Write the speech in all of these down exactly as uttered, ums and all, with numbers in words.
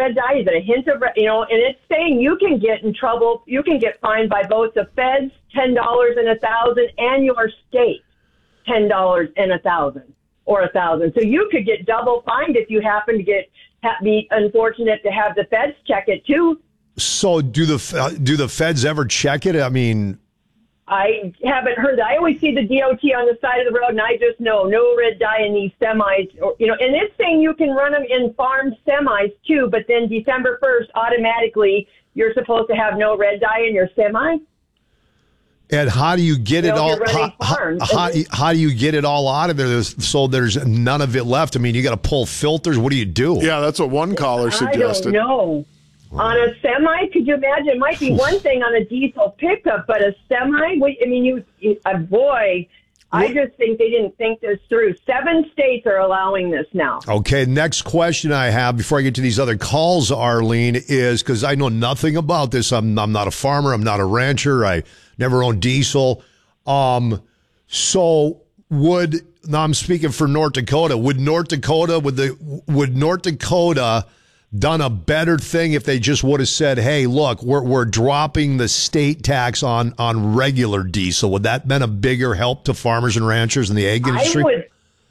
red dye? Is it a hint of, red, you know, and it's saying you can get in trouble, you can get fined by both the feds, ten dollars and a thousand, and your state, ten dollars and a thousand or a thousand. So you could get double fined if you happen to get, ha- be unfortunate to have the feds check it too. So do the, do the feds ever check it? I mean, I haven't heard that. I always see the D O T on the side of the road, and I just know no red dye in these semis. Or, you know, and it's saying you can run them in farm semis too, but then December first, automatically, you're supposed to have no red dye in your semi. And how do you get you it know, all? How, how, how, how do you get it all out of there? There's, so there's none of it left. I mean, you got to pull filters. What do you do? Yeah, that's what one caller suggested. I don't know. On a semi, could you imagine? It might be one thing on a diesel pickup, but a semi, I mean, you, you uh, boy, I just think they didn't think this through. Seven states are allowing this now. Okay, next question I have before I get to these other calls, Arlene, is because I know nothing about this. I'm I'm not a farmer. I'm not a rancher. I never owned diesel. Um, so would now I'm speaking for North Dakota. Would North Dakota would the would North Dakota done a better thing if they just would have said, hey, look, we're we're dropping the state tax on, on regular diesel? Would that been a bigger help to farmers and ranchers in the ag industry? I would,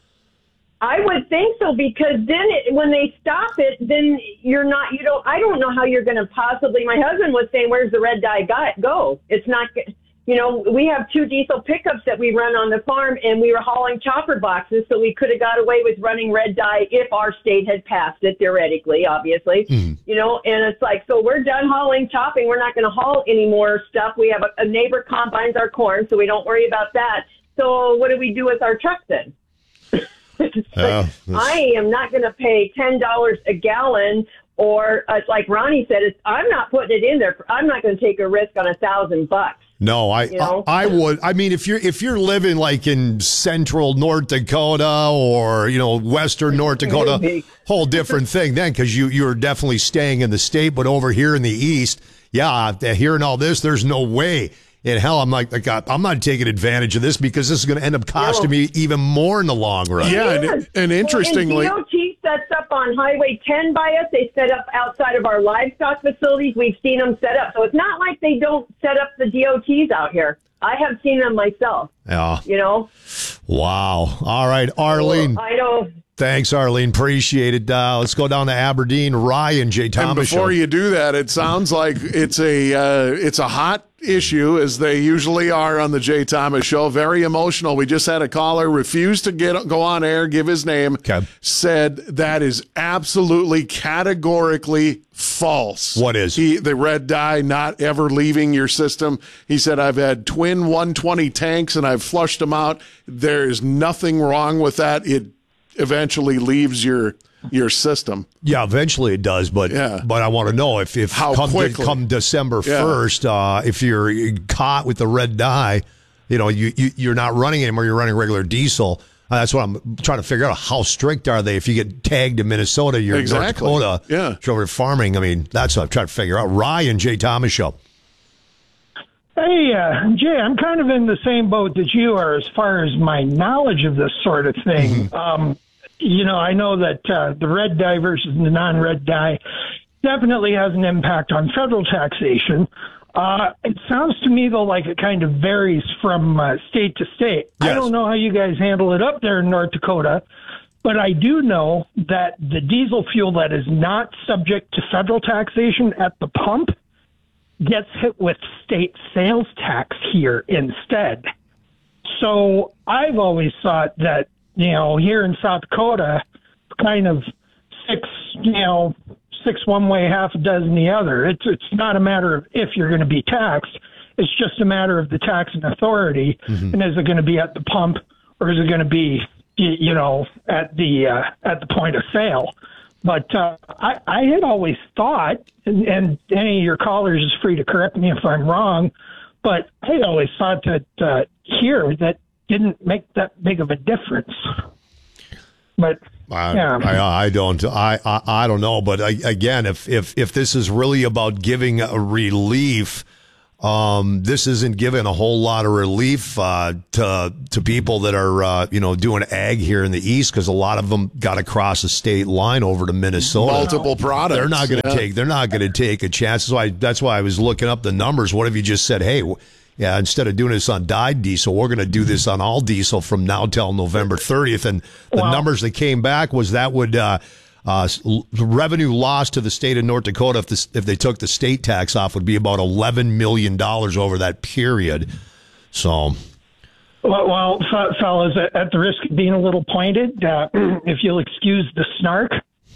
I would think so, because then it, when they stop it, then you're not, you don't, I don't know how you're going to possibly, my husband was saying, where's the red dye go? It's not, you know, we have two diesel pickups that we run on the farm, and we were hauling chopper boxes, so we could have got away with running red dye if our state had passed it, theoretically, obviously. Mm. You know, and it's like, so we're done hauling, chopping. We're not going to haul any more stuff. We have a, a neighbor combines our corn, so we don't worry about that. So what do we do with our trucks then? uh, I am not going to pay ten dollars a gallon, or uh, like Ronnie said, it's, I'm not putting it in there. I'm not going to take a risk on a thousand bucks. No, I, you know? I I would. I mean, if you're if you're living like in central North Dakota or you know western North Dakota, whole different thing then, because you you're definitely staying in the state. But over here in the east, yeah, hearing all this, there's no way in hell I'm like, like I'm not taking advantage of this, because this is going to end up costing no. me even more in the long run. Yeah, and, and interestingly, well, and D O T sets up on Highway ten by us. They set up outside of our livestock facilities. We've seen them set up, so it's not like they don't set up the D O Ts out here. I have seen them myself. Yeah, you know. Wow. All right, Arlene. Well, I know. Thanks, Arlene. Appreciate it. Uh, let's go down to Aberdeen. Ryan, Jay Thomas. And before show. you do that, it sounds like it's a uh, it's a hot issue, as they usually are on the Jay Thomas Show. Very emotional. We just had a caller refuse to get go on air, give his name. Okay. Said that is absolutely categorically false. What is? He, the red dye not ever leaving your system. He said, I've had twin one twenty tanks and I've flushed them out. There is nothing wrong with that. It eventually leaves your your system. Yeah, eventually it does, but yeah. but I want to know if, if How come, de- quickly? come December first, yeah. uh, if you're caught with the red dye, you know, you, you, you're not running anymore, you're running regular diesel. Uh, that's what I'm trying to figure out. How strict are they? If you get tagged in Minnesota, you're exactly. in North Dakota, yeah. you're over farming. I mean, that's what I'm trying to figure out. Ryan, Jay Thomas Show. Hey, uh, Jay, I'm kind of in the same boat that you are as far as my knowledge of this sort of thing. Mm-hmm. Um, you know, I know that uh, the red dye versus the non-red dye definitely has an impact on federal taxation. Uh, it sounds to me, though, like it kind of varies from uh, state to state. Yes. I don't know how you guys handle it up there in North Dakota, but I do know that the diesel fuel that is not subject to federal taxation at the pump gets hit with state sales tax here instead. So I've always thought that, you know, here in South Dakota, kind of six, you know, six one way, half a dozen the other. It's it's not a matter of if you're going to be taxed. It's just a matter of the taxing authority. Mm-hmm. And is it going to be at the pump, or is it going to be, you know, at the uh, at the point of sale? But uh, I, I had always thought, and, and any of your callers is free to correct me if I'm wrong, but I had always thought that uh, here that didn't make that big of a difference. But I, yeah. I, I don't I, I I don't know. But I, again, if if if this is really about giving a relief, Um, this isn't giving a whole lot of relief uh, to to people that are uh, you know doing ag here in the East, because a lot of them got to cross the state line over to Minnesota. Multiple products. They're not going to yeah. take. They're not going to take a chance. So I, that's why I was looking up the numbers. What if you just said, hey, yeah, instead of doing this on dyed diesel, we're going to do this on all diesel from now till November thirtieth? And the Well, numbers that came back was that would. Uh, Uh, revenue loss to the state of North Dakota if this, if they took the state tax off would be about eleven million dollars over that period. So, Well, well f- fellas, at, at the risk of being a little pointed, uh, if you'll excuse the snark,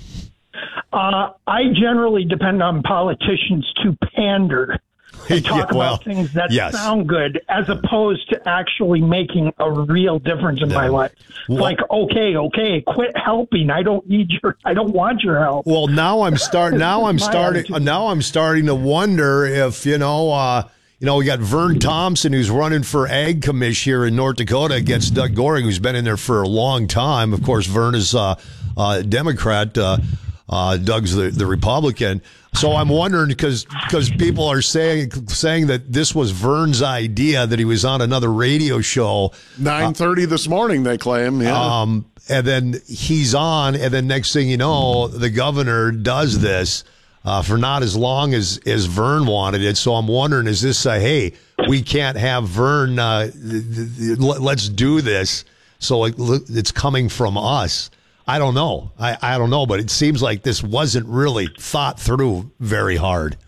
uh, I generally depend on politicians to pander and talk Yeah, well, about things that yes. sound good, as opposed to actually making a real difference in No. my life. Well- like, okay, okay, quit helping. I don't need your. I don't want your help. well, now I'm start. Now I'm My starting. attitude. Now I'm starting to wonder if you know. Uh, you know, we got Vern Thompson, who's running for ag commish here in North Dakota against Doug Goring, who's been in there for a long time. Of course, Vern is uh, uh, Democrat. Uh, uh, Doug's the, the Republican. So I'm wondering, because because people are saying saying that this was Vern's idea, that he was on another radio show. nine thirty this morning, they claim. Yeah. Um, and then he's on, and then next thing you know, the governor does this uh, for not as long as, as Vern wanted it. So I'm wondering, is this a, hey, we can't have Vern, uh, th- th- let's do this. So it, it's coming from us. I don't know. I, I don't know, but it seems like this wasn't really thought through very hard.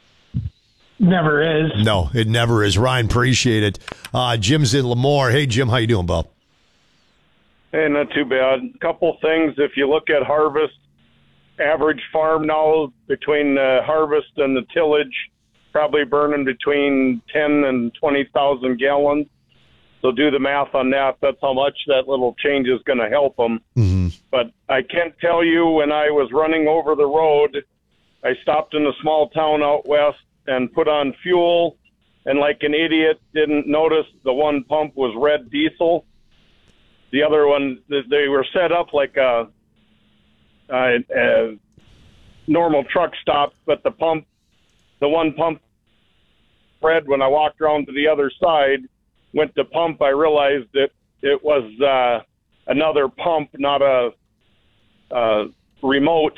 Never is. No, it never is. Ryan, appreciate it. Uh, Jim's in Lemoore. Hey, Jim, how you doing, bub? Hey, not too bad. Couple things. If you look at harvest, average farm now between the harvest and the tillage, probably burning between ten and twenty thousand gallons. So do the math on that. That's how much that little change is going to help them. Mm-hmm. But I can't tell you, when I was running over the road, I stopped in a small town out west and put on fuel, and like an idiot didn't notice the one pump was red diesel. The other one, they were set up like a, a, a normal truck stop, but the pump, the one pump red, when I walked around to the other side, went to pump, I realized that it was uh, another pump, not a uh, remote.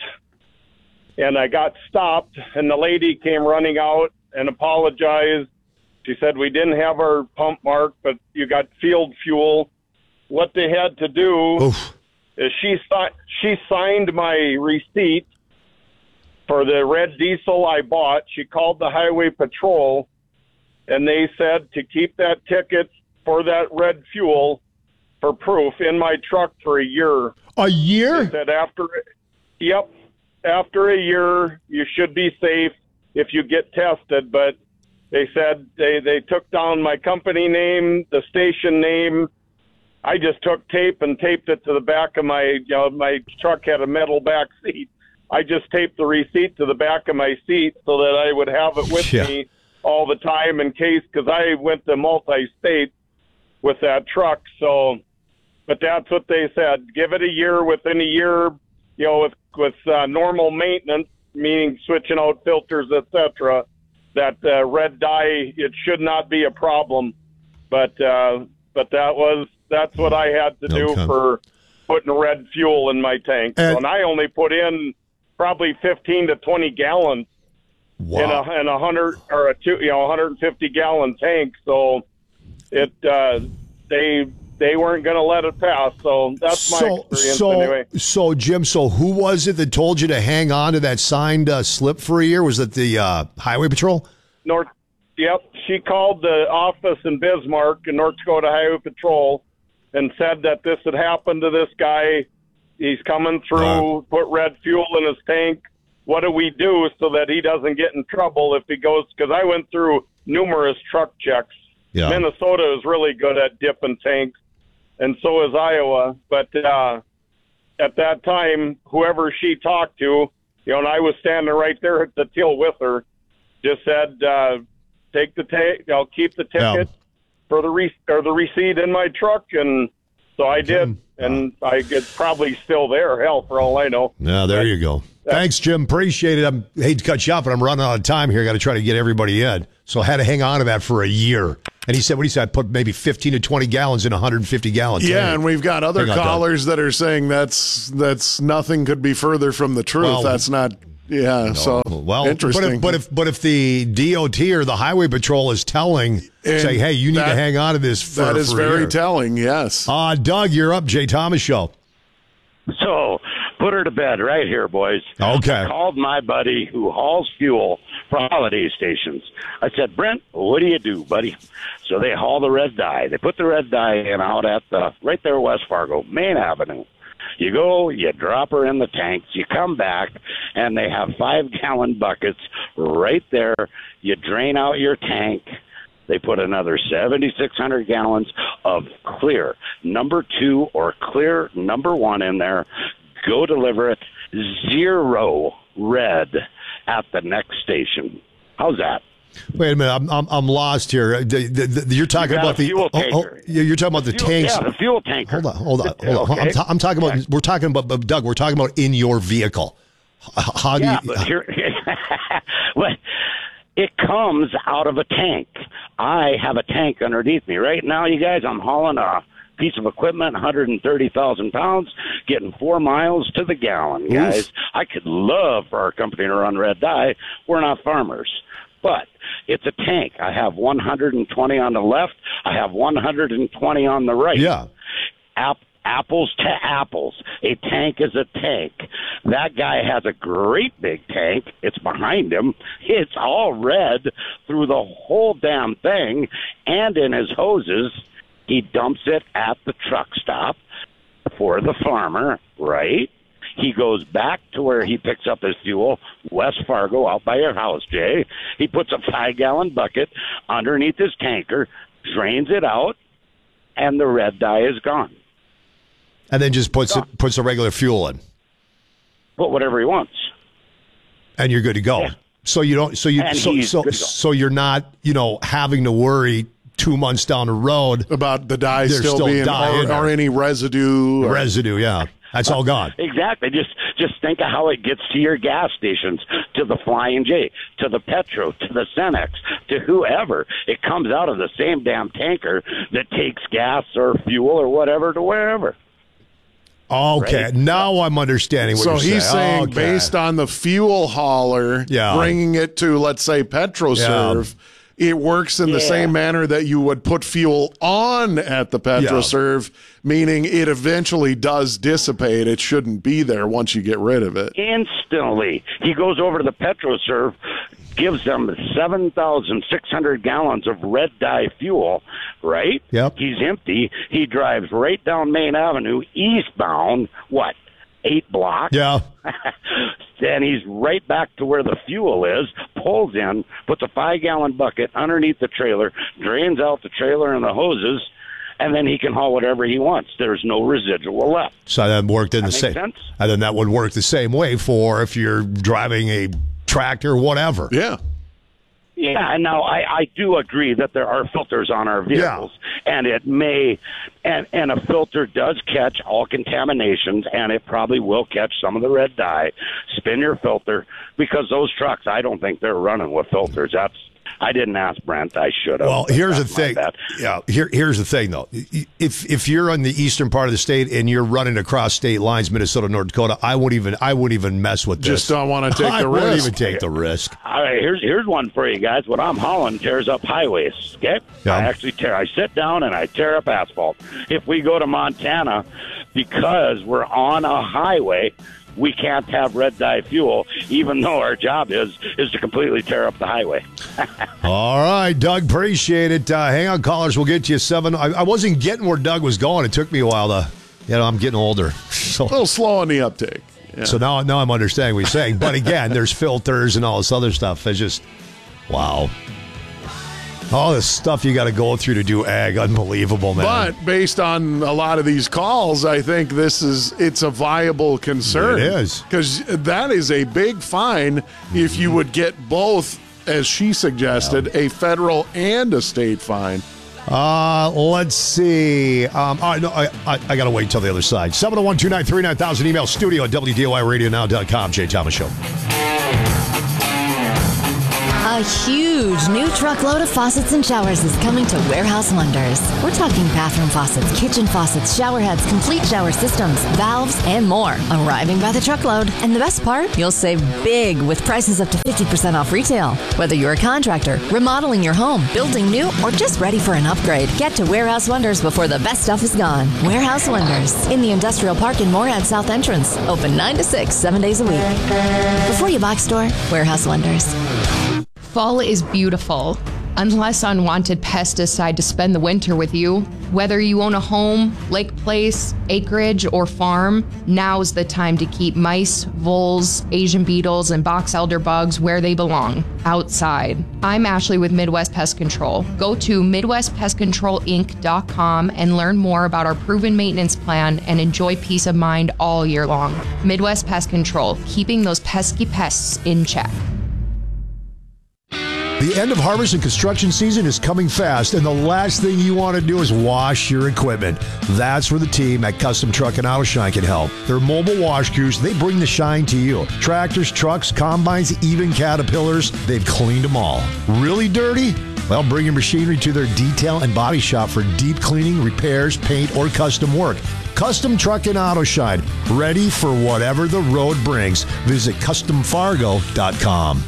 And I got stopped, and the lady came running out and apologized. She said, we didn't have our pump marked, but you got field fuel. What they had to do Oof. is she, si- she signed my receipt for the red diesel I bought. She called the highway patrol, and they said to keep that ticket for that red fuel for proof in my truck for a year. A year? They said after, yep, after a year, you should be safe if you get tested. But they said they, they took down my company name, the station name. I just took tape and taped it to the back of my, you know, my truck had a metal back seat. I just taped the receipt to the back of my seat so that I would have it with Yeah. me all the time in case, because I went to multi-state with that truck. So, but that's what they said. Give it a year. Within a year, you know, with with uh, normal maintenance, meaning switching out filters, et cetera, that uh, red dye, it should not be a problem. But uh, but that was that's what I had to do Okay. for putting red fuel in my tank. And- so, and I only put in probably fifteen to twenty gallons Wow. in a in a hundred or a two, you know, one hundred fifty gallon tank. So it uh, they they weren't going to let it pass. So that's my so, experience so, anyway. So, Jim, so who was it that told you to hang on to that signed uh, slip for a year? Was it the uh, Highway Patrol? North, yep. She called the office in Bismarck in North Dakota Highway Patrol and said that this had happened to this guy. He's coming through, Wow. put red fuel in his tank. What do we do so that he doesn't get in trouble if he goes? Because I went through numerous truck checks. Yeah. Minnesota is really good at dipping tanks, and so is Iowa. But uh, at that time, whoever she talked to, you know, and I was standing right there at the till with her, just said, uh, "Take the ta- I'll keep the ticket Yeah. for the re- or the receipt in my truck," and so I did. And I it's probably still there. Hell, for all I know. Yeah, there you go. Thanks, Jim. Appreciate it. I'm, I hate to cut you off, but I'm running out of time here. I got to try to get everybody in. So I had to hang on to that for a year. And he said, what he said, put maybe fifteen to twenty gallons in a one hundred fifty gallon tank. Yeah, and we've got other Hang on, callers that are saying that's that's nothing could be further from the truth. Well, that's not, yeah, no, so well, interesting. But if, but if but if the D O T or the Highway Patrol is telling, And say, hey, you need that- to hang on to this for, that is for a very year. telling, yes. Uh, Doug, you're up. Jay Thomas Show. So put her to bed right here, boys. Okay. I called my buddy who hauls fuel for holiday stations. I said, Brent, what do you do, buddy? So they haul the red dye. They put the red dye in out at the right there, West Fargo, Main Avenue. You go, you drop her in the tanks, you come back, and they have five-gallon buckets right there. You drain out your tank. They put another seventy-six hundred gallons of clear number two or clear number one in there. Go deliver it. Zero red at the next station. How's that? Wait a minute, I'm I'm, I'm lost here. The, the, the, you're talking You got about a the fuel oh, oh, tanker. you're talking about the Fuel- tanks. Yeah, the fuel tanker. Hold on, hold on, hold on. Okay. I'm, ta- I'm talking about. We're talking about, but Doug. We're talking about in your vehicle. H- How do Yeah, you? but here, well, it comes out of a tank. I have a tank underneath me right now. You guys, I'm hauling a piece of equipment, one hundred thirty thousand pounds, getting four miles to the gallon, guys. I could love for our company to run red dye. We're not farmers. But it's a tank. I have one hundred twenty on the left. I have one hundred twenty on the right. Yeah. App, apples to apples. A tank is a tank. That guy has a great big tank. It's behind him. It's all red through the whole damn thing. And in his hoses, he dumps it at the truck stop for the farmer, right? He goes back to where he picks up his fuel, West Fargo, out by your house, Jay. He puts a five-gallon bucket underneath his tanker, drains it out, and the red dye is gone. And then just puts it, puts the regular fuel in, Put whatever he wants. and you're good to go. Yeah. So you don't. So you. And So he's so, good to go. so you're not. You know, having to worry two months down the road. About the dye There's still, still being, dye in or, there. or any residue. or- Residue. Yeah, that's all gone. Exactly. Just just think of how it gets to your gas stations, to the Flying J, to the Petro, to the Cenex, to whoever. It comes out of the same damn tanker that takes gas or fuel or whatever to wherever. Okay, Right? now I'm understanding what So you're he's saying Okay. based on the fuel hauler Yeah. bringing it to, let's say, PetroServe, it works in the Yeah. same manner that you would put fuel on at the PetroServe, meaning it eventually does dissipate. It shouldn't be there once you get rid of it. Instantly. He goes over to the PetroServe, gives them seven thousand six hundred gallons of red dye fuel, right? Yep. He's empty. He drives right down Main Avenue, eastbound, what, eight blocks? Yeah. Then he's right back to where the fuel is, pulls in, puts a five-gallon bucket underneath the trailer, drains out the trailer and the hoses, and then he can haul whatever he wants. There's no residual left. So that worked in the That same. make sense? And then that would work the same way for if you're driving a tractor, whatever. Yeah. Yeah, and now I, I do agree that there are filters on our vehicles, and it may, and, and a filter does catch all contaminations, and it probably will catch some of the red dye. Spin your filter, because those trucks, I don't think they're running with filters. That's I didn't ask Brent. I should have. Well, here's the That's my thing. bad. Yeah, here, here's the thing, though. If if you're on the eastern part of the state and you're running across state lines, Minnesota, North Dakota, I wouldn't even I wouldn't even mess with this. Just don't want to take I the wouldn't risk. even take the risk. All right, here's here's one for you guys. What I'm hauling tears up highways. Okay, Yeah. I actually tear. I sit down and I tear up asphalt. If we go to Montana, because we're on a highway, we can't have red dye fuel, even though our job is is to completely tear up the highway. All right, Doug, appreciate it. Uh, hang on, callers. We'll get to you seven. I, I wasn't getting where Doug was going. It took me a while to, you know, I'm getting older. So, A little slow on the uptake. Yeah. so now, now I'm understanding what you're saying. But again, there's filters and all this other stuff. It's just, wow. All this stuff you got to go through to do ag, unbelievable, man. But based on a lot of these calls, I think this is it's a viable concern. It is. Because that is a big fine if you would get both, as she suggested, a federal and a state fine. Uh, let's see. Um, all right, no, I, I, I got to wait until the other side. seven oh one, two nine three, nine thousand. Email studio at W D O I radio now dot com. Jay Thomas Show. A huge new truckload of faucets and showers is coming to Warehouse Wonders. We're talking bathroom faucets, kitchen faucets, shower heads, complete shower systems, valves, and more. Arriving by the truckload. And the best part? You'll save big with prices up to fifty percent off retail. Whether you're a contractor, remodeling your home, building new, or just ready for an upgrade, get to Warehouse Wonders before the best stuff is gone. Warehouse Wonders in the Industrial Park in Moorhead South Entrance. Open nine to six, seven days a week. Before you box store, Warehouse Wonders. Fall is beautiful, unless unwanted pests decide to spend the winter with you. Whether you own a home, lake place, acreage, or farm, now's the time to keep mice, voles, Asian beetles, and box elder bugs where they belong, outside. I'm Ashley with Midwest Pest Control. Go to midwest pest control inc dot com and learn more about our proven maintenance plan and enjoy peace of mind all year long. Midwest Pest Control, keeping those pesky pests in check. The end of harvest and construction season is coming fast, and the last thing you want to do is wash your equipment. That's where the team at Custom Truck and Auto Shine can help. Their mobile wash crews, they bring the shine to you. Tractors, trucks, combines, even Caterpillars, they've cleaned them all. Really dirty? Well, bring your machinery to their detail and body shop for deep cleaning, repairs, paint, or custom work. Custom Truck and Auto Shine, ready for whatever the road brings. Visit custom fargo dot com.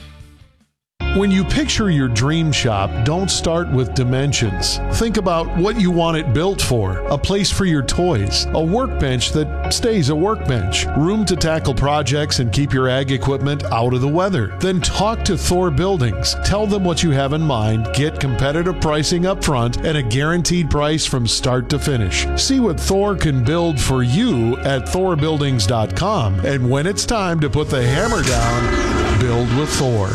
When you picture your dream shop, don't start with dimensions. Think about what you want it built for. A place for your toys. A workbench that stays a workbench. Room to tackle projects and keep your ag equipment out of the weather. Then talk to Thor Buildings. Tell them what you have in mind. Get competitive pricing up front and a guaranteed price from start to finish. See what Thor can build for you at thor buildings dot com. And when it's time to put the hammer down, build with Thor.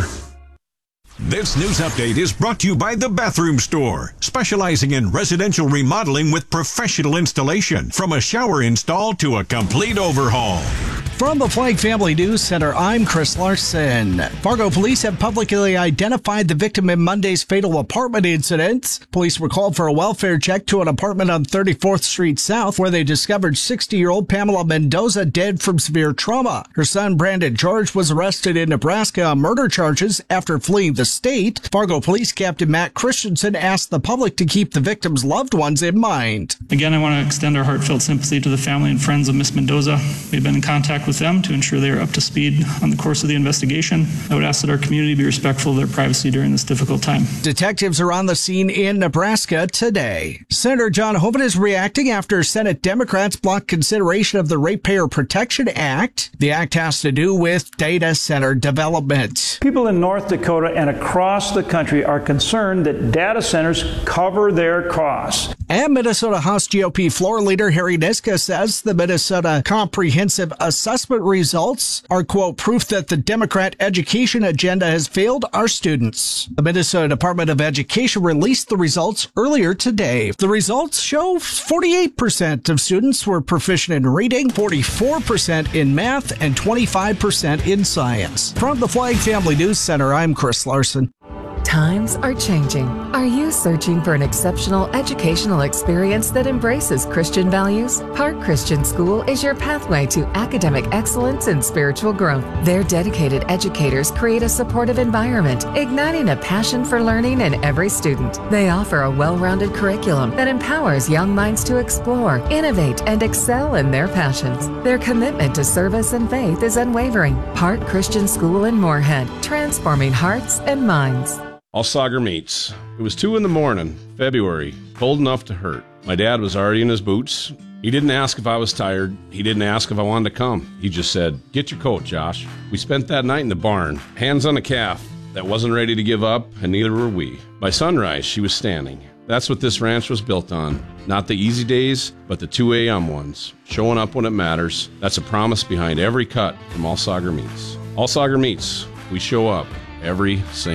This news update is brought to you by The Bathroom Store, specializing in residential remodeling with professional installation, from a shower install to a complete overhaul. From the Flagg Family News Center, I'm Chris Larson. Fargo police have publicly identified the victim in Monday's fatal apartment incident. Police were called for a welfare check to an apartment on thirty-fourth Street South, where they discovered sixty-year-old Pamela Mendoza dead from severe trauma. Her son, Brandon George, was arrested in Nebraska on murder charges after fleeing the state. Fargo Police Captain Matt Christensen asked the public to keep the victim's loved ones in mind. Again, I want to extend our heartfelt sympathy to the family and friends of Miss Mendoza. We've been in contact with them to ensure they are up to speed on the course of the investigation. I would ask that our community be respectful of their privacy during this difficult time. Detectives are on the scene in Nebraska today. Senator John Hoeven is reacting after Senate Democrats blocked consideration of the Ratepayer Protection Act. The act has to do with data center development. People in North Dakota and across the country are concerned that data centers cover their costs. And Minnesota House G O P floor leader Harry Niska says the Minnesota Comprehensive Assessment results are, quote, proof that the Democrat education agenda has failed our students. The Minnesota Department of Education released the results earlier today. The results show forty-eight percent of students were proficient in reading, forty-four percent in math, and twenty-five percent in science. From the Flagg Family News Center, I'm Chris Larson. Times are changing. Are you searching for an exceptional educational experience that embraces Christian values? Park Christian School is your pathway to academic excellence and spiritual growth. Their dedicated educators create a supportive environment, igniting a passion for learning in every student. They offer a well-rounded curriculum that empowers young minds to explore, innovate, and excel in their passions. Their commitment to service and faith is unwavering. Park Christian School in Moorhead, transforming hearts and minds. All Sauger Meats. It was two in the morning, February, cold enough to hurt. My dad was already in his boots. He didn't ask if I was tired. He didn't ask if I wanted to come. He just said, "Get your coat, Josh." We spent that night in the barn, hands on a calf that wasn't ready to give up, and neither were we. By sunrise, she was standing. That's what this ranch was built on. Not the easy days, but the two a.m. ones. Showing up when it matters. That's a promise behind every cut from All Sauger Meats. All Sauger Meats. We show up every single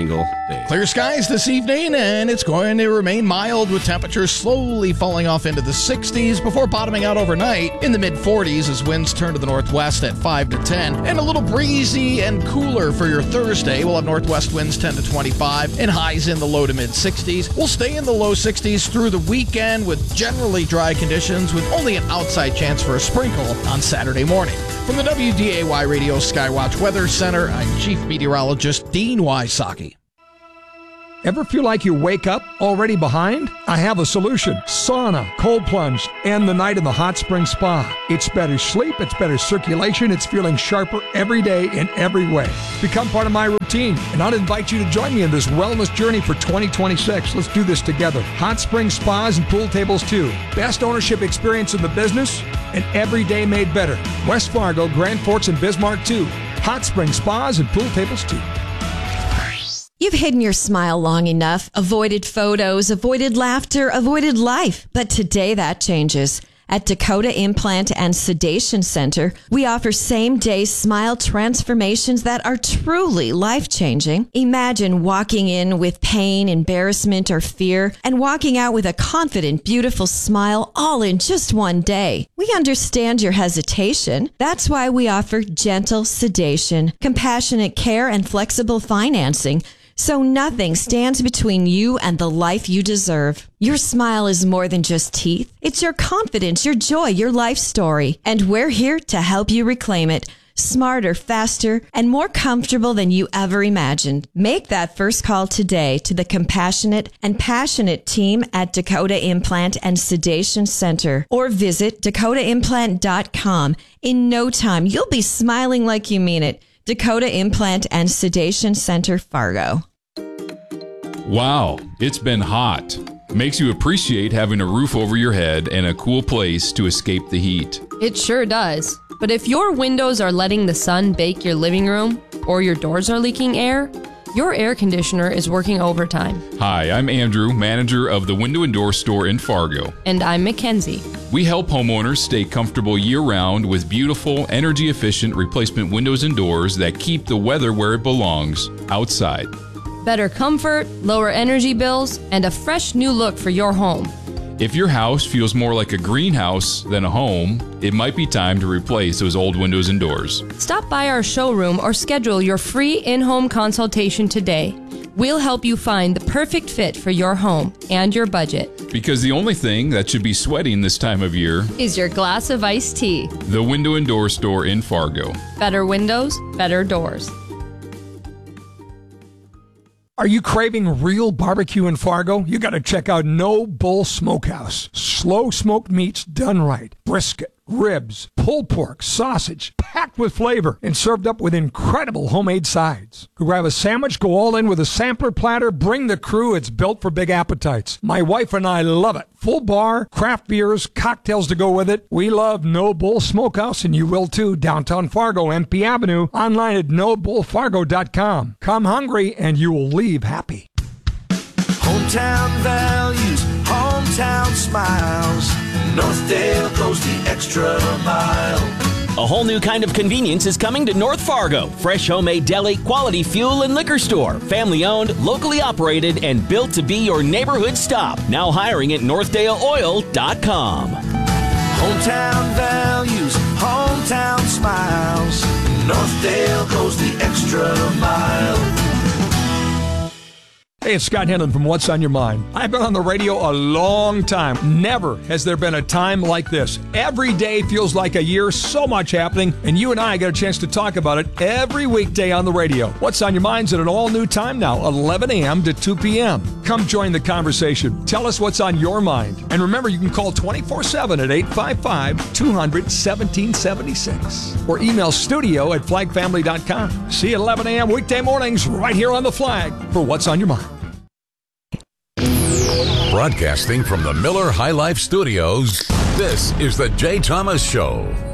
day. Clear skies this evening, and it's going to remain mild with temperatures slowly falling off into the sixties before bottoming out overnight in the mid forties as winds turn to the northwest at five to ten. And a little breezy and cooler for your Thursday. We'll have northwest winds ten to twenty-five and highs in the low to mid sixties. We'll stay in the low sixties through the weekend with generally dry conditions with only an outside chance for a sprinkle on Saturday morning. From the W D A Y Radio Skywatch Weather Center, I'm Chief Meteorologist Dean Wysocki. Ever feel like you wake up already behind? I have a solution. Sauna, cold plunge, and the night in the hot spring spa. It's better sleep, it's better circulation, it's feeling sharper every day in every way. Become part of my routine, and I'll invite you to join me in this wellness journey for twenty twenty-six. Let's do this together. Hot spring spas and pool tables too. Best ownership experience in the business, and every day made better. West Fargo, Grand Forks, and Bismarck too. Hot spring spas and pool tables too. You've hidden your smile long enough, avoided photos, avoided laughter, avoided life. But today that changes. At Dakota Implant and Sedation Center, we offer same-day smile transformations that are truly life-changing. Imagine walking in with pain, embarrassment, or fear, and walking out with a confident, beautiful smile all in just one day. We understand your hesitation. That's why we offer gentle sedation, compassionate care, and flexible financing, so nothing stands between you and the life you deserve. Your smile is more than just teeth. It's your confidence, your joy, your life story. And we're here to help you reclaim it. Smarter, faster, and more comfortable than you ever imagined. Make that first call today to the compassionate and passionate team at Dakota Implant and Sedation Center, or visit dakota implant dot com. In no time, you'll be smiling like you mean it. Dakota Implant and Sedation Center, Fargo. Wow, it's been hot. Makes you appreciate having a roof over your head and a cool place to escape the heat. It sure does. But if your windows are letting the sun bake your living room, or your doors are leaking air, your air conditioner is working overtime. Hi, I'm Andrew, manager of the Window and Door Store in Fargo. And I'm Mackenzie. We help homeowners stay comfortable year-round with beautiful, energy-efficient replacement windows and doors that keep the weather where it belongs, outside. Better comfort, lower energy bills, and a fresh new look for your home. If your house feels more like a greenhouse than a home, it might be time to replace those old windows and doors. Stop by our showroom or schedule your free in-home consultation today. We'll help you find the perfect fit for your home and your budget. Because the only thing that should be sweating this time of year is your glass of iced tea. The Window and Door Store in Fargo. Better windows, better doors. Are you craving real barbecue in Fargo? You got to check out No Bull Smokehouse. Slow smoked meats done right. Brisket, ribs, pulled pork, sausage, packed with flavor and served up with incredible homemade sides. Grab a sandwich, go all in with a sampler platter, bring the crew. It's built for big appetites. My wife and I love it. Full bar, craft beers, cocktails to go with it. We love No Bull Smokehouse, and you will too. Downtown Fargo, M P Avenue. Online at no bull fargo dot com. Come hungry, and you will leave happy. Hometown values, hometown smiles. Northdale goes the extra mile. A whole new kind of convenience is coming to North Fargo. Fresh homemade deli, quality fuel and liquor store. Family owned, locally operated, and built to be your neighborhood stop. Now hiring at northdale oil dot com. Hometown values, hometown smiles. Northdale goes the extra mile. Hey, it's Scott Henlon from What's on Your Mind. I've been on the radio a long time. Never has there been a time like this. Every day feels like a year, so much happening, and you and I get a chance to talk about it every weekday on the radio. What's on Your Mind's at an all-new time now, eleven a.m. to two p.m. Come join the conversation. Tell us what's on your mind. And remember, you can call twenty-four seven at eight five five, two hundred, seventeen seventy-six or email studio at flag family dot com. See you at eleven a.m. weekday mornings right here on The Flag for What's on Your Mind. Broadcasting from the Miller High Life Studios, this is the Jay Thomas Show.